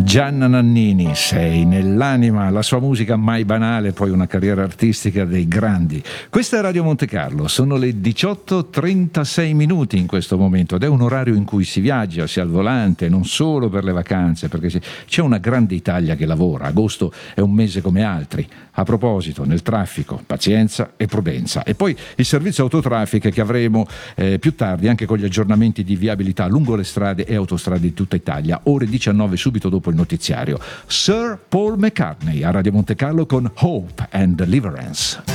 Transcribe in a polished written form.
Gianna Nannini, sei nell'anima, la sua musica mai banale, poi una carriera artistica dei grandi. Questa è Radio Monte Carlo, sono le 18:36 minuti in questo momento ed è un orario in cui si viaggia, si è al volante, non solo per le vacanze, perché c'è una grande Italia che lavora. Agosto è un mese come altri. A proposito, nel traffico, pazienza e prudenza. E poi il servizio autotraffic che avremo più tardi anche con gli aggiornamenti di viabilità lungo le strade e autostrade di tutta Italia, ore 19 subito dopo il notiziario. Sir Paul McCartney a Radio Monte Carlo con Hope and Deliverance.